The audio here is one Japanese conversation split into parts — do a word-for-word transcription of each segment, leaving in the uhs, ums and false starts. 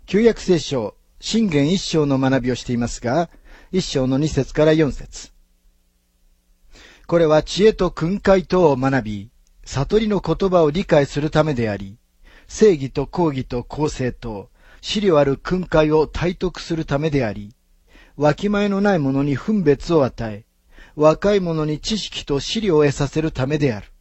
旧約聖書、箴言一章の学びをしていますが、一章の二節から四節。これは知恵と訓戒とを学び、悟りの言葉を理解するためであり、正義と公義と公正と、思慮ある訓戒を体得するためであり、わきまえのない者に分別を与え、若い者に知識と思慮を得させるためである。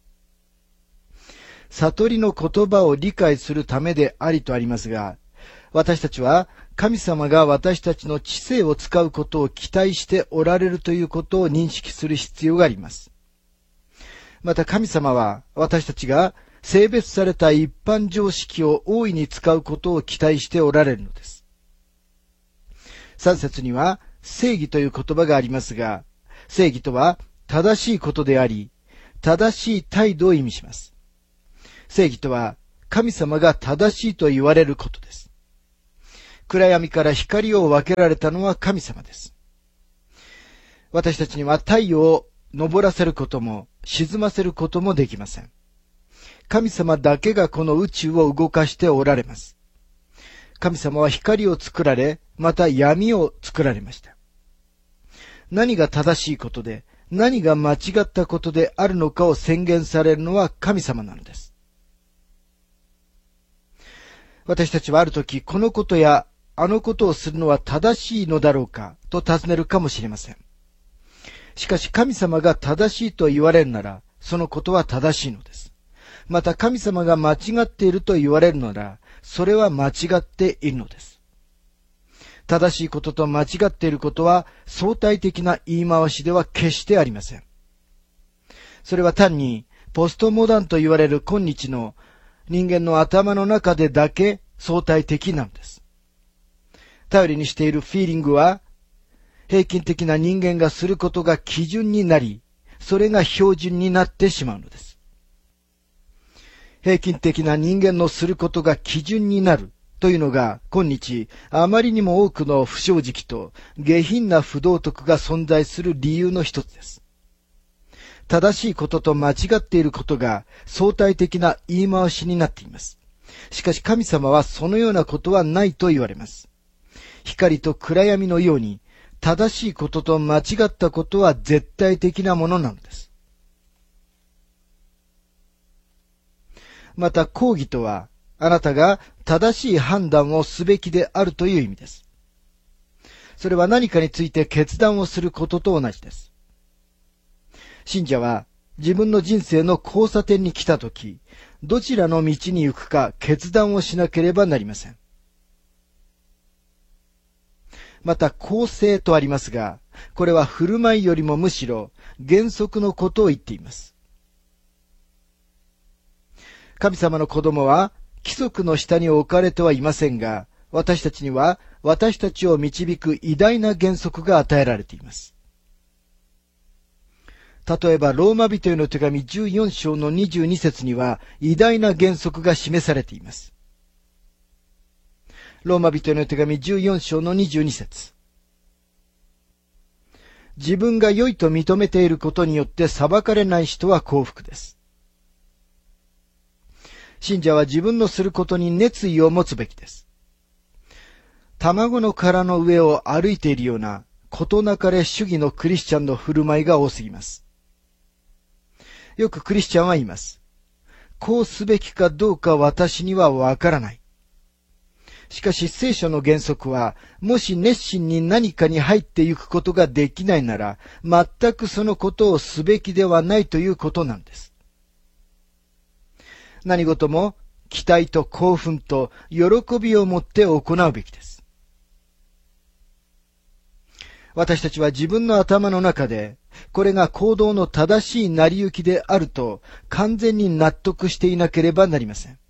悟りの言葉を理解するためでありとありますが、私たちは神様が私たちの知性を使うことを期待しておられるということを認識する必要があります。また神様は私たちが性別された一般常識を大いに使うことを期待しておられるのです。三節には正義という言葉がありますが、正義とは正しいことであり、正しい態度を意味します。正義とは神様が正しいと言われることです。暗闇から光を分けられたのは神様です。私たちには太陽を昇らせることも沈ませることもできません。神様だけがこの宇宙を動かしておられます。神様は光を作られ、また闇を作られました。何が正しいことで、何が間違ったことであるのかを宣言されるのは神様なのです。私たちはあるとき、このことやあのことをするのは正しいのだろうかと尋ねるかもしれません。しかし神様が正しいと言われるなら、そのことは正しいのです。また神様が間違っていると言われるなら、それは間違っているのです。正しいことと間違っていることは相対的な言い回しでは決してありません。それは単にポストモダンと言われる今日の人間の頭の中でだけ相対的なのです。頼りにしているフィーリングは平均的な人間がすることが基準になり、それが標準になってしまうのです。平均的な人間のすることが基準になるというのが今日あまりにも多くの不正直と下品な不道徳が存在する理由の一つです。正しいことと間違っていることが相対的な言い回しになっています。しかし神様はそのようなことはないと言われます。光と暗闇のように正しいことと間違ったことは絶対的なものなのです。また公義とはあなたが正しい判断をすべきであるという意味です。それは何かについて決断をすることと同じです。信者は自分の人生の交差点に来たとき、どちらの道に行くか決断をしなければなりません。また公正とありますが、これは振る舞いよりもむしろ原則のことを言っています。神様の子供は規則の下に置かれてはいませんが、私たちには私たちを導く偉大な原則が与えられています。例えばローマ人への手紙じゅうよん章のにじゅうに節には偉大な原則が示されています。ローマ人への手紙じゅうよん章のにじゅうに節。自分が良いと認めていることによって裁かれない人は幸福です。信者は自分のすることに熱意を持つべきです。卵の殻の上を歩いているような事なかれ主義のクリスチャンの振る舞いが多すぎます。よくクリスチャンは言います。こうすべきかどうか私にはわからない。しかし聖書の原則は、もし熱心に何かに入っていくことができないなら、全くそのことをすべきではないということなんです。何事も期待と興奮と喜びを持って行うべきです。私たちは自分の頭の中で、これが行動の正しい成り行きであると完全に納得していなければなりません。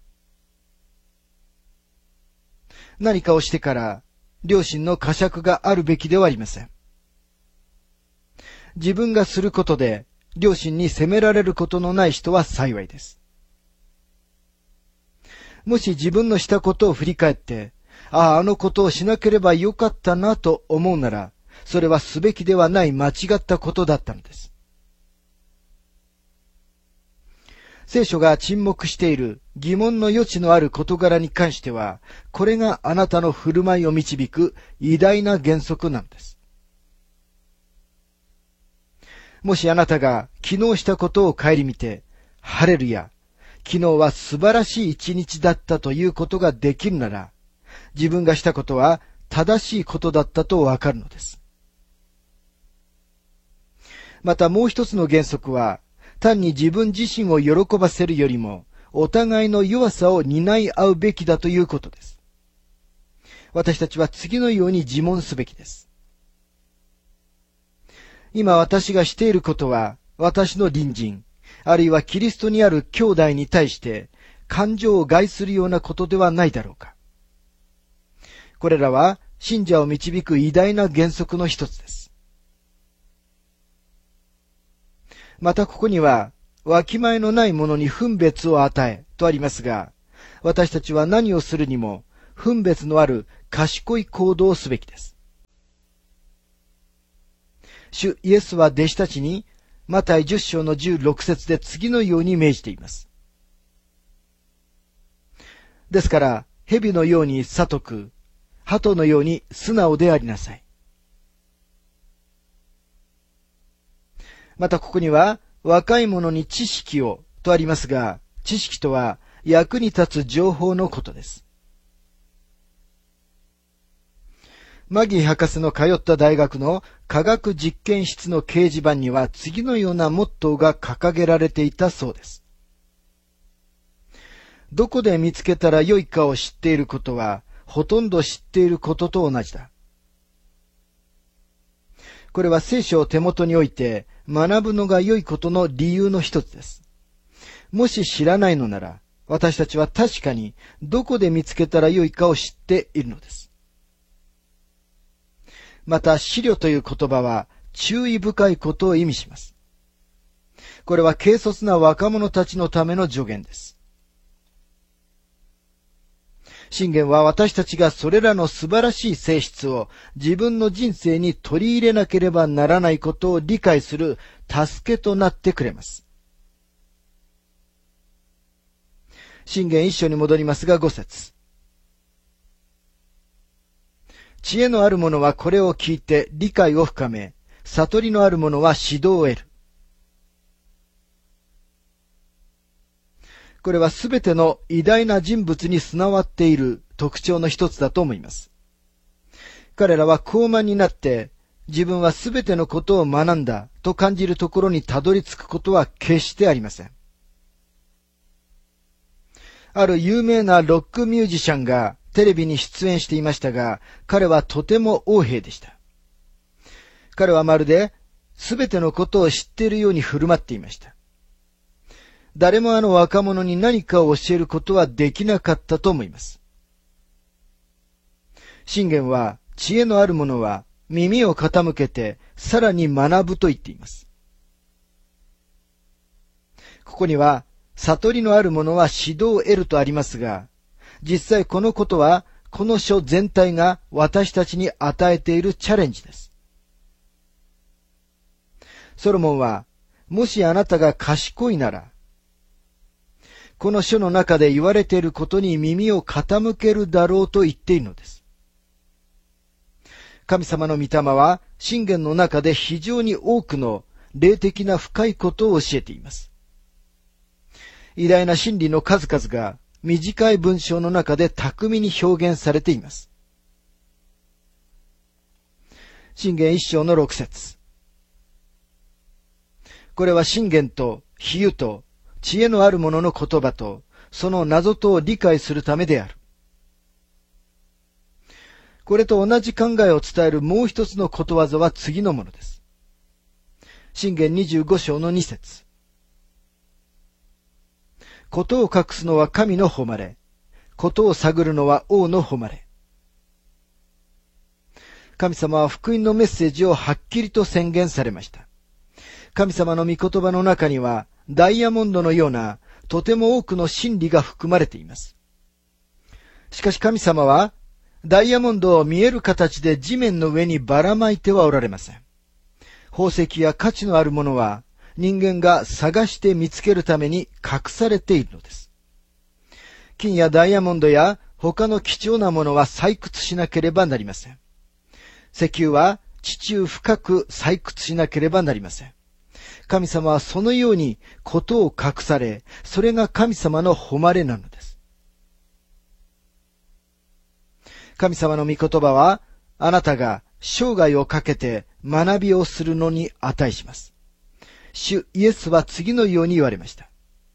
何かをしてから良心の呵責があるべきではありません。自分がすることで良心に責められることのない人は幸いです。もし自分のしたことを振り返って、ああ、あのことをしなければよかったなと思うなら、それはすべきではない間違ったことだったのです。 聖書が沈黙している疑問の余地のある事柄に関しては、これがあなたの振る舞いを導く偉大な原則なんです。もしあなたが昨日したことを顧みて、ハレルヤ、昨日は素晴らしい一日だったということができるなら、自分がしたことは正しいことだったとわかるのです。またもう一つの原則は、単に自分自身を喜ばせるよりも、お互いの弱さを担い合うべきだということです。私たちは次のように自問すべきです。今私がしていることは、私の隣人、あるいはキリストにある兄弟に対して、感情を害するようなことではないだろうか。これらは、信者を導く偉大な原則の一つです。またここには、わきまえのないものに分別を与えとありますが、私たちは何をするにも、分別のある賢い行動をすべきです。主イエスは弟子たちに、マタイじゅっ章のじゅうろく節で次のように命じています。ですから、蛇のように聡く、鳩のように素直でありなさい。またここには、若い者に知識をとありますが、知識とは役に立つ情報のことです。マギー博士の通った大学の科学実験室の掲示板には次のようなモットーが掲げられていたそうです。どこで見つけたら良いかを知っていることは、ほとんど知っていることと同じだ。これは聖書を手元に置いて学ぶのが良いことの理由の一つです。もし知らないのなら、私たちは確かにどこで見つけたら良いかを知っているのです。また、思慮という言葉は注意深いことを意味します。これは軽率な若者たちのための助言です。箴言は私たちがそれらの素晴らしい性質を自分の人生に取り入れなければならないことを理解する助けとなってくれます。箴言一章に戻りますが五節。知恵のある者はこれを聞いて理解を深め、悟りのある者は指導を得る。これはすべての偉大な人物に備わっている特徴の一つだと思います。彼らは高慢になって自分はすべてのことを学んだと感じるところにたどり着くことは決してありません。ある有名なロックミュージシャンがテレビに出演していましたが、彼はとても横柄でした。彼はまるで全てのことを知っているように振る舞っていました。誰もあの若者に何かを教えることはできなかったと思います。箴言は、知恵のある者は耳を傾けてさらに学ぶと言っています。ここには、悟りのある者は指導を得るとありますが、実際このことは、この書全体が私たちに与えているチャレンジです。ソロモンは、もしあなたが賢いなら、この書の中で言われていることに耳を傾けるだろうと言っているのです。神様の御霊は、箴言の中で非常に多くの霊的な深いことを教えています。偉大な真理の数々が短い文章の中で巧みに表現されています。箴言一章の六節。これは箴言と比喩と知恵のある者の言葉とその謎とを理解するためである。これと同じ考えを伝えるもう一つのことわざは次のものです。箴言にじゅうご章のに節。ことを隠すのは神の誉れ、ことを探るのは王の誉れ。神様は福音のメッセージをはっきりと宣言されました。神様の御言葉の中にはダイヤモンドのようなとても多くの真理が含まれています。しかし神様はダイヤモンドを見える形で地面の上にばらまいてはおられません。宝石や価値のあるものは人間が探して見つけるために隠されているのです。金やダイヤモンドや他の貴重なものは採掘しなければなりません。石油は地中深く採掘しなければなりません。神様はそのようにことを隠され、それが神様の誉れなのです。神様の御言葉は、あなたが生涯をかけて学びをするのに値します。主イエスは次のように言われました。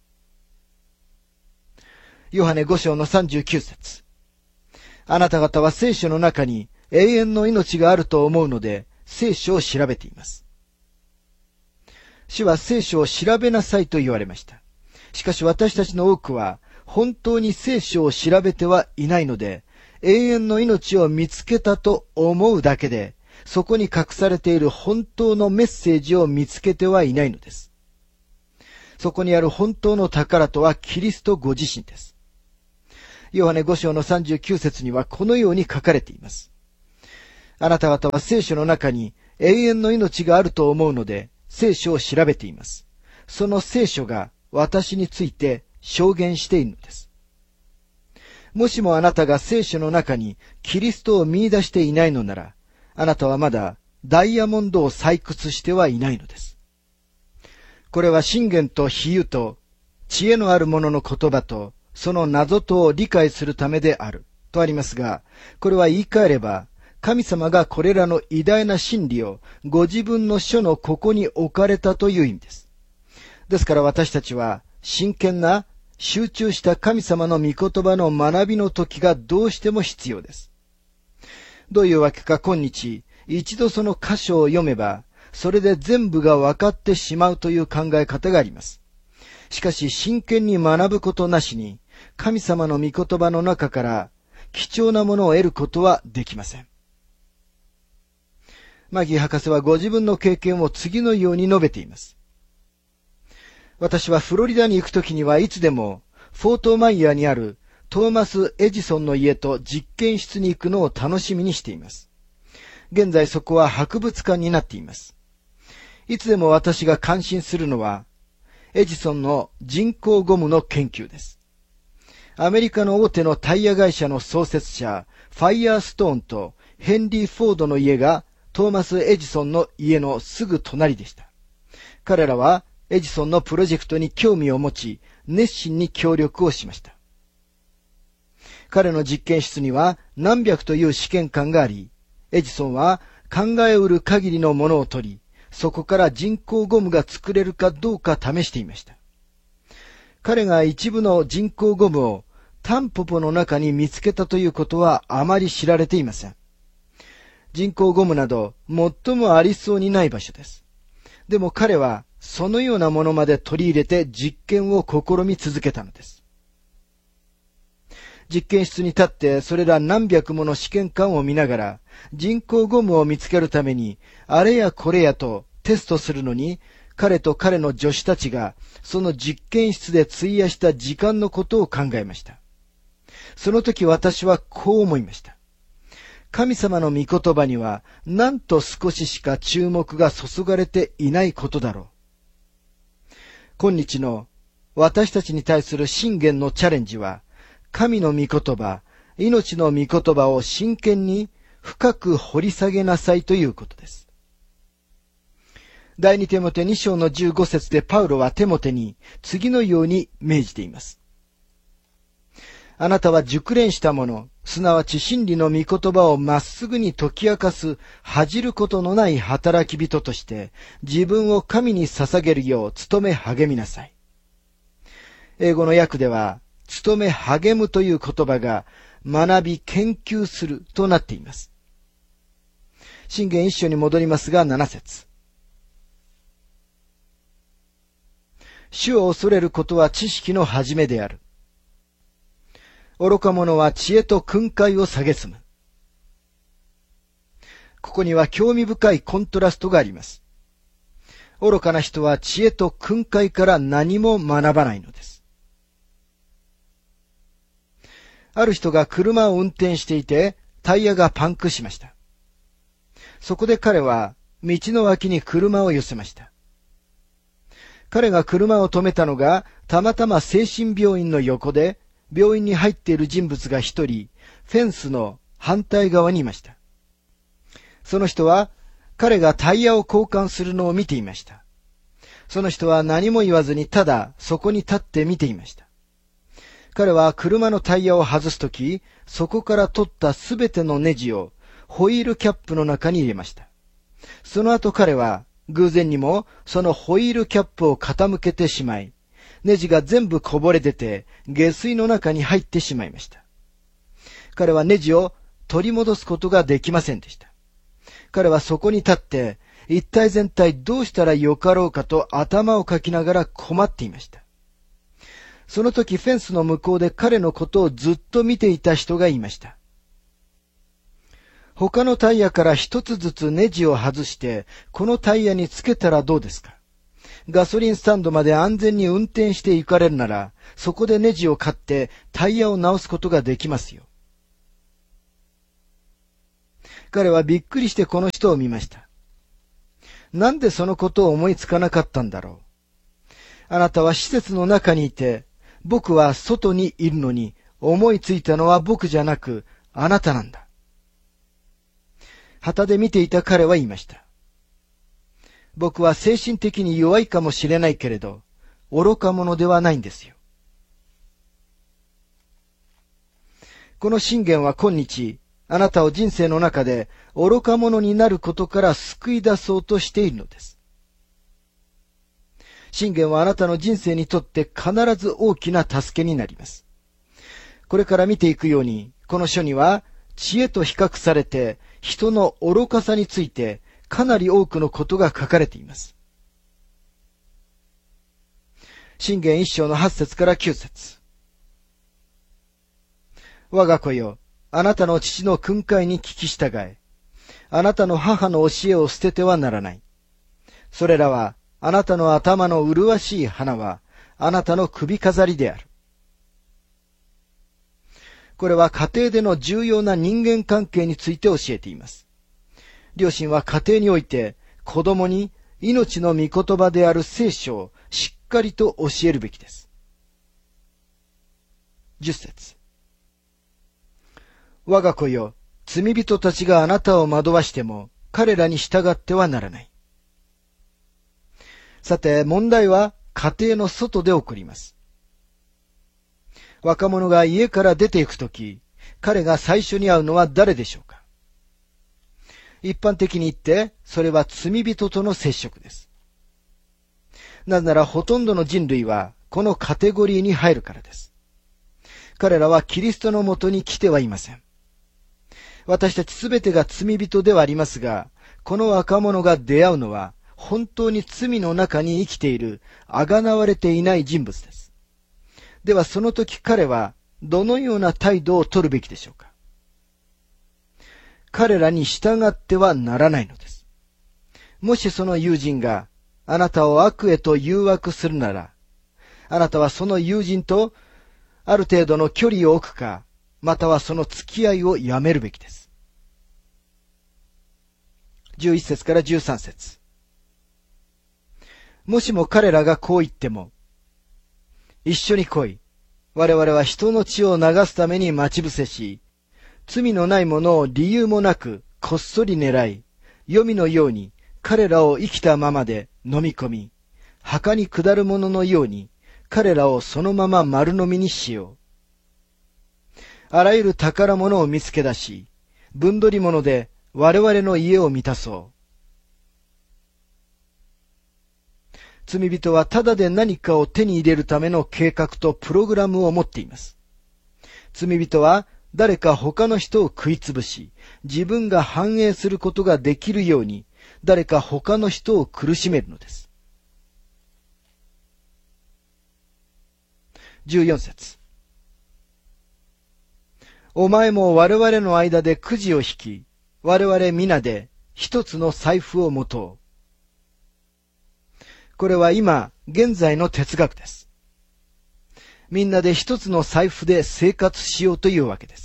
ヨハネご章のさんじゅうきゅう節。あなた方は聖書の中に永遠の命があると思うので、聖書を調べています。主は聖書を調べなさいと言われました。しかし私たちの多くは本当に聖書を調べてはいないので、永遠の命を見つけたと思うだけで、そこに隠されている本当のメッセージを見つけてはいないのです。そこにある本当の宝とはキリストご自身です。ヨハネご章のさんじゅうきゅう節にはこのように書かれています。あなた方は聖書の中に永遠の命があると思うので、聖書を調べています。その聖書が私について証言しているのです。もしもあなたが聖書の中にキリストを見出していないのなら、あなたはまだダイヤモンドを採掘してはいないのです。これは箴言と比喩と知恵のある者の言葉とその謎とを理解するためであるとありますが、これは言い換えれば、神様がこれらの偉大な真理をご自分の書のここに置かれたという意味です。ですから私たちは真剣な集中した神様の御言葉の学びの時がどうしても必要です。どういうわけか今日、一度その箇所を読めば、それで全部が分かってしまうという考え方があります。しかし真剣に学ぶことなしに、神様の御言葉の中から貴重なものを得ることはできません。マギー博士はご自分の経験を次のように述べています。私はフロリダに行くときにはいつでもフォートマイヤーにあるトーマス・エジソンの家と実験室に行くのを楽しみにしています。現在そこは博物館になっています。いつでも私が関心するのはエジソンの人工ゴムの研究です。アメリカの大手のタイヤ会社の創設者ファイヤーストーンとヘンリー・フォードの家がトーマス・エジソンの家のすぐ隣でした。彼らはエジソンのプロジェクトに興味を持ち、熱心に協力をしました。彼の実験室には何百という試験管があり、エジソンは考えうる限りのものを取り、そこから人工ゴムが作れるかどうか試していました。彼が一部の人工ゴムをタンポポの中に見つけたということはあまり知られていません。人工ゴムなど最もありそうにない場所です。でも彼はそのようなものまで取り入れて実験を試み続けたのです。実験室に立ってそれら何百もの試験管を見ながら人工ゴムを見つけるためにあれやこれやとテストするのに彼と彼の助手たちがその実験室で費やした時間のことを考えました。その時私はこう思いました。神様の御言葉にはなんと少ししか注目が注がれていないことだろう。今日の私たちに対する信玄のチャレンジは、神の御言葉、命の御言葉を真剣に深く掘り下げなさいということです。第二テモテに章のじゅうご節でパウロはテモテに次のように命じています。あなたは熟練したもの、すなわち真理の御言葉をまっすぐに解き明かす恥じることのない働き人として自分を神に捧げるよう努め励みなさい。英語の訳では努め励むという言葉が学び研究するとなっています。箴言一章に戻りますがなな節。主を恐れることは知識の始めである。愚か者は知恵と訓戒を蔑む。ここには興味深いコントラストがあります。愚かな人は知恵と訓戒から何も学ばないのです。ある人が車を運転していてタイヤがパンクしました。そこで彼は道の脇に車を寄せました。 彼が車を止めたのが、たまたま精神病院の横で、病院に入っている人物が一人、フェンスの反対側にいました。その人は、彼がタイヤを交換するのを見ていました。その人は何も言わずにただそこに立って見ていました。彼は車のタイヤを外すとき、そこから取ったすべてのネジをホイールキャップの中に入れました。その後彼は偶然にもそのホイールキャップを傾けてしまい、ネジが全部こぼれ出て下水の中に入ってしまいました。彼はネジを取り戻すことができませんでした。彼はそこに立って一体全体どうしたらよかろうかと頭をかきながら困っていました。その時フェンスの向こうで彼のことをずっと見ていた人がいました。他のタイヤから一つずつネジを外して、このタイヤにつけたらどうですか？ガソリンスタンドまで安全に運転して行かれるなら、そこでネジを買ってタイヤを直すことができますよ。彼はびっくりしてこの人を見ました。なんでそのことを思いつかなかったんだろう。あなたは施設の中にいて、僕は外にいるのに、思いついたのは僕じゃなく、あなたなんだ。旗で見ていた彼は言いました。僕は精神的に弱いかもしれないけれど、愚か者ではないんですよ。この信玄は今日、あなたを人生の中で愚か者になることから救い出そうとしているのです。信玄はあなたの人生にとって必ず大きな助けになります。これから見ていくように、この書には知恵と比較されて人の愚かさについてかなり多くのことが書かれています。信玄一章の八節から九節。我が子よ、あなたの父の訓戒に聞き従え。あなたの母の教えを捨ててはならない。それらは、あなたの頭の麗しい花は、あなたの首飾りである。これは家庭での重要な人間関係について教えています。両親は家庭において、子供に命の御言葉である聖書をしっかりと教えるべきです。十節。我が子よ、罪人たちがあなたを惑わしても、彼らに従ってはならない。さて、問題は家庭の外で起こります。若者が家から出て行くとき、彼が最初に会うのは誰でしょうか？一般的に言って、それは罪人との接触です。なぜならほとんどの人類はこのカテゴリーに入るからです。彼らはキリストのもとに来てはいません。私たちすべてが罪人ではありますが、この若者が出会うのは本当に罪の中に生きている、あがなわれていない人物です。ではその時彼はどのような態度を取るべきでしょうか？彼らに従ってはならないのです。もしその友人があなたを悪へと誘惑するなら、あなたはその友人とある程度の距離を置くか、またはその付き合いをやめるべきです。じゅういち節からじゅうさん節。もしも彼らがこう言っても、一緒に来い。我々は人の血を流すために待ち伏せし、罪のないものを理由もなくこっそり狙い、黄泉のように彼らを生きたままで飲み込み、墓に下るもののように彼らをそのまま丸飲みにしよう。あらゆる宝物を見つけ出し、分取り物で我々の家を満たそう。罪人はただで何かを手に入れるための計画とプログラムを持っています。罪人は誰か他の人を食いつぶし、自分が繁栄することができるように、誰か他の人を苦しめるのです。じゅうよん節。お前も我々の間でくじを引き、我々皆で一つの財布を持とう。これは今、現在の哲学です。みんなで一つの財布で生活しようというわけです。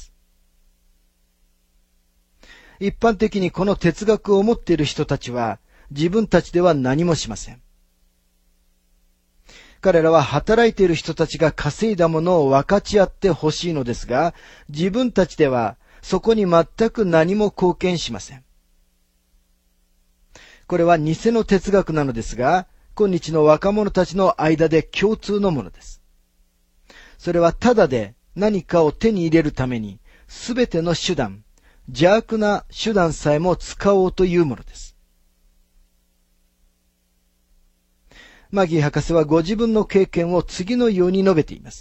一般的にこの哲学を持っている人たちは、自分たちでは何もしません。 彼らは働いている人たちが稼いだものを分かち合ってほしいのですが、自分たちではそこに全く何も貢献しません。これは偽の哲学なのですが、今日の若者たちの間で共通のものです。それはただで何かを手に入れるために、すべての手段、邪悪な手段さえも使おうというものです。マギー博士はご自分の経験を次のように述べています。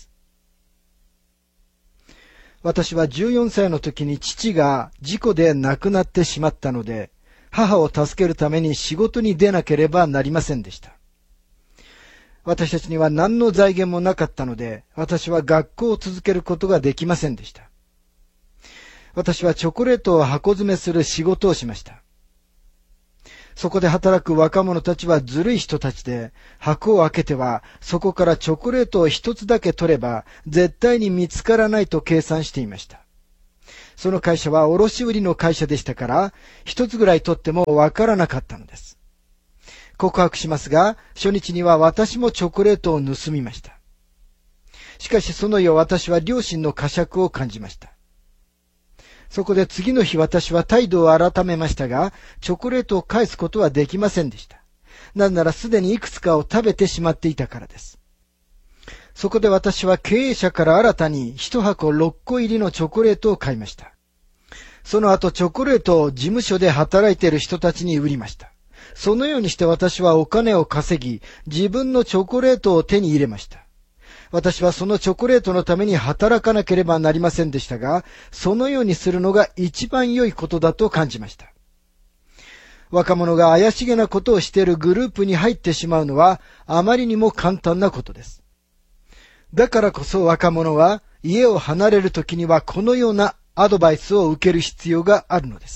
私はじゅうよんさいの時に父が事故で亡くなってしまったので、母を助けるために仕事に出なければなりませんでした。私たちには何の財源もなかったので、私は学校を続けることができませんでした。私はチョコレートを箱詰めする仕事をしました。そこで働く若者たちはずるい人たちで、箱を開けてはそこからチョコレートを一つだけ取れば絶対に見つからないと計算していました。その会社は卸売の会社でしたから、一つぐらい取ってもわからなかったのです。告白しますが、初日には私もチョコレートを盗みました。しかしその夜私は良心の呵責を感じました。そこで次の日私は態度を改めましたが、チョコレートを返すことはできませんでした。なぜならすでにいくつかを食べてしまっていたからです。そこで私は経営者から新たに一箱六個入りのチョコレートを買いました。その後チョコレートを事務所で働いている人たちに売りました。そのようにして私はお金を稼ぎ、自分のチョコレートを手に入れました。私はそのチョコレートのために働かなければなりませんでしたが、そのようにするのが一番良いことだと感じました。若者が怪しげなことをしているグループに入ってしまうのはあまりにも簡単なことです。だからこそ若者は家を離れるときにはこのようなアドバイスを受ける必要があるのです。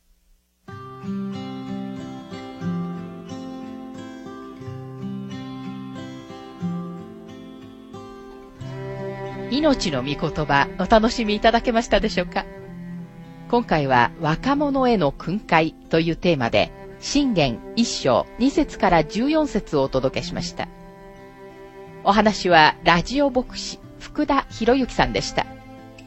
命の御言葉、お楽しみいただけましたでしょうか。今回は若者への訓戒というテーマで、箴言一章二節から十四節をお届けしました。お話はラジオ牧師福田博之さんでした。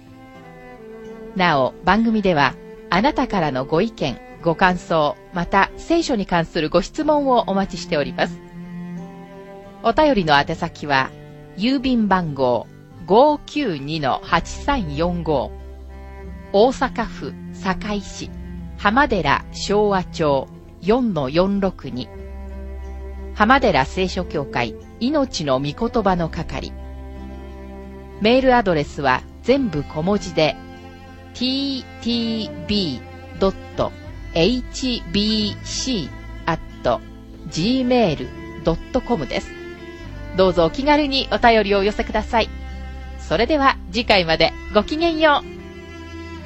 なお、番組ではあなたからのご意見、ご感想、また聖書に関するご質問をお待ちしております。お便りの宛先は郵便番号 ごーきゅうにのはちさんよんご 大阪府堺市浜寺昭和町 よんのよんろくに 浜寺聖書協会命の御言葉の係。メールアドレスは全部小文字で ティーティービードットエイチビーシー アット ジーメール ドットコム です。どうぞお気軽にお便りをお寄せください。それでは次回までごきげんよう。